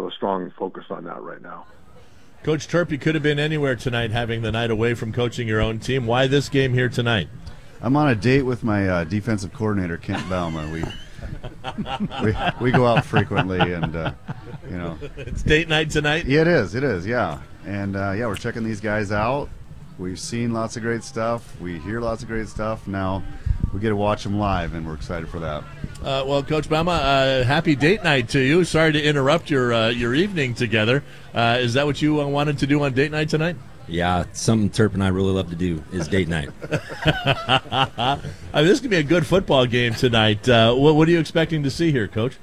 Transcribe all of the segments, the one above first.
have a strong focus on that right now. Coach Terp, you could have been anywhere tonight having the night away from coaching your own team. Why this game here tonight? I'm on a date with my defensive coordinator, Kent Bauman. We go out frequently, and it's date night tonight. Yeah, it is, yeah. And we're checking these guys out. We've seen lots of great stuff. We hear lots of great stuff. Now we get to watch them live, and we're excited for that. Well, Coach Bama, happy date night to you. Sorry to interrupt your evening together. Is that what you wanted to do on date night tonight? Yeah, something Terp and I really love to do is date night. I mean, this could be a good football game tonight. What are you expecting to see here, Coach?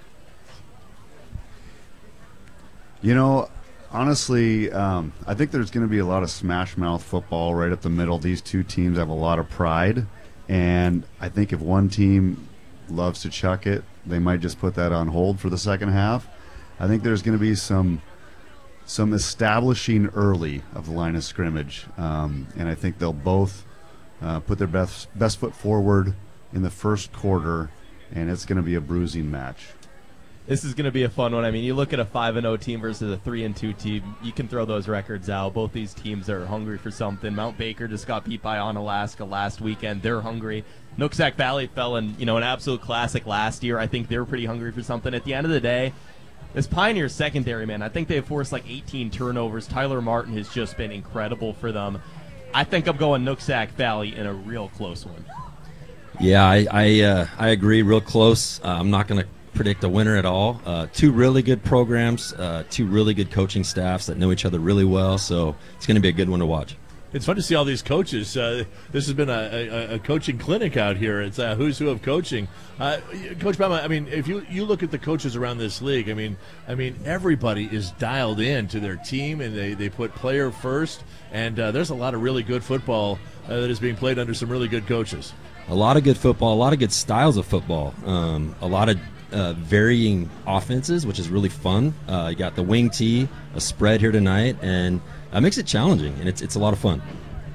Honestly, I think there's going to be a lot of smash-mouth football right up the middle. These two teams have a lot of pride, and I think if one team loves to chuck it, they might just put that on hold for the second half. I think there's going to be some establishing early of the line of scrimmage, and I think they'll both put their best foot forward in the first quarter, and it's going to be a bruising match. This is going to be a fun one. I mean, you look at a 5-0 team versus a 3-2 team, you can throw those records out. Both these teams are hungry for something. Mount Baker just got beat by Onalaska last weekend. They're hungry. Nooksack Valley fell in, an absolute classic last year. I think they're pretty hungry for something. At the end of the day, this Pioneer secondary, man, I think they've forced like 18 turnovers. Tyler Martin has just been incredible for them. I think I'm going Nooksack Valley in a real close one. Yeah, I agree, real close. I'm not going to predict a winner at all. Two really good programs, two really good coaching staffs that know each other really well, so it's going to be a good one to watch. It's fun to see all these coaches. This has been a coaching clinic out here. It's who's who of coaching. Coach Bama, I mean, if you look at the coaches around this league, I mean, everybody is dialed in to their team, and they put player first. And there's a lot of really good football that is being played under some really good coaches. A lot of good football, a lot of good styles of football, a lot of varying offenses, which is really fun. You got the wing tee, a spread here tonight, and it makes it challenging, and it's a lot of fun.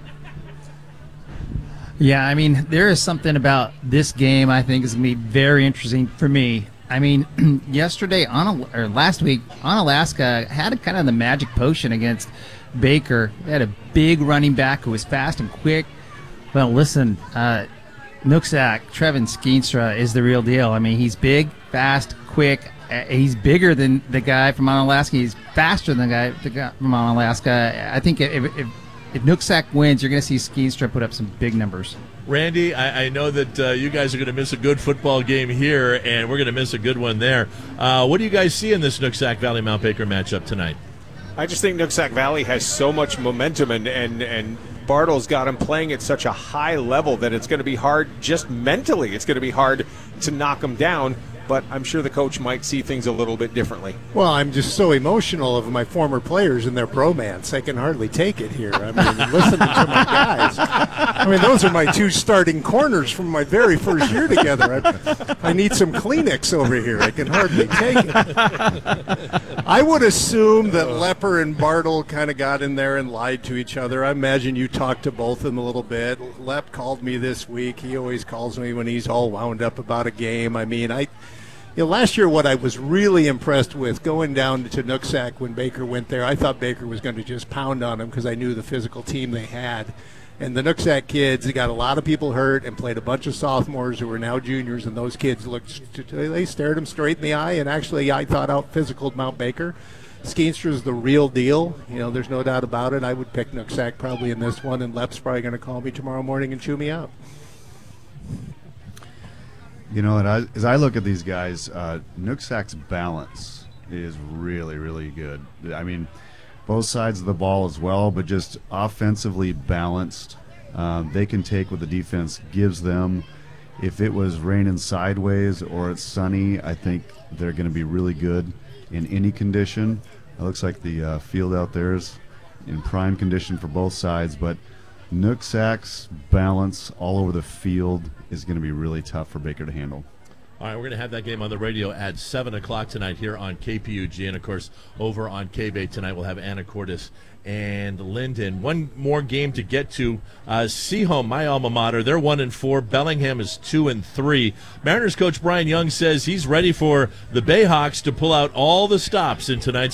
Yeah, I mean, there is something about this game I think is going to be very interesting for me. I mean, last week, Onalaska had kind of the magic potion against Baker. They had a big running back who was fast and quick. Well, listen, Nooksack, Trevin Skeenstra is the real deal. I mean, he's big, fast, quick. He's bigger than the guy from Onalaska. He's faster than the guy from Onalaska. I think if Nooksack wins, you're going to see Skeenstra put up some big numbers. Randy, I know that you guys are going to miss a good football game here, and we're going to miss a good one there. What do you guys see in this Nooksack Valley-Mount Baker matchup tonight? I just think Nooksack Valley has so much momentum, and Bartle's got him playing at such a high level that it's going to be hard just mentally. It's going to be hard to knock him down, but I'm sure the coach might see things a little bit differently. Well, I'm just so emotional of my former players and their bromance. I can hardly take it here. I mean, listening to my guys. I mean, those are my two starting corners from my very first year together. I need some Kleenex over here. I can hardly take it. I would assume that Lepper and Bartle kind of got in there and lied to each other. I imagine you talked to both of them a little bit. Lep called me this week. He always calls me when he's all wound up about a game. I mean, last year what I was really impressed with going down to Nooksack when Baker went there, I thought Baker was going to just pound on them because I knew the physical team they had. And the Nooksack kids, they got a lot of people hurt and played a bunch of sophomores who are now juniors, and those kids they stared them straight in the eye, and actually I thought out-physicaled Mount Baker. Skeenstra's the real deal. There's no doubt about it. I would pick Nooksack probably in this one, and Lep's probably going to call me tomorrow morning and chew me out. And as I look at these guys, Nooksack's balance is really, really good. I mean, both sides of the ball as well, but just offensively balanced. They can take what the defense gives them. If it was raining sideways or it's sunny, I think they're going to be really good in any condition. It looks like the field out there is in prime condition for both sides, but Nooksack's balance all over the field is going to be really tough for Baker to handle. All right, we're going to have that game on the radio at 7 o'clock tonight here on KPUG. And, of course, over on K-Bay tonight we'll have Anacortes and Linden. One more game to get to. Seaholm, my alma mater, they're 1-4. Bellingham is 2-3. Mariners coach Brian Young says he's ready for the Bayhawks to pull out all the stops in tonight's